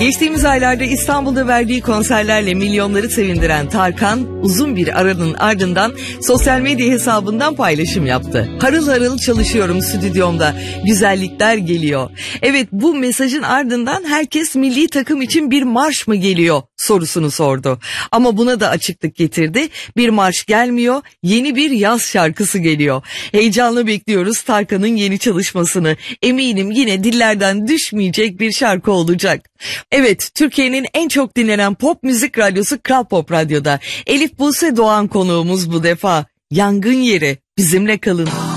Geçtiğimiz aylarda İstanbul'da verdiği konserlerle milyonları sevindiren Tarkan, uzun bir aranın ardından sosyal medya hesabından paylaşım yaptı. Harıl harıl çalışıyorum stüdyomda, güzellikler geliyor. Evet, bu mesajın ardından herkes milli takım için bir marş mı geliyor sorusunu sordu. Ama buna da açıklık getirdi. Bir marş gelmiyor, yeni bir yaz şarkısı geliyor. Heyecanla bekliyoruz Tarkan'ın yeni çalışmasını. Eminim yine dillerden düşmeyecek bir şarkı olacak. Evet, Türkiye'nin en çok dinlenen pop müzik radyosu Kral Pop Radyo'da. Elif Buse Doğan konuğumuz bu defa. Yangın Yeri, bizimle kalın.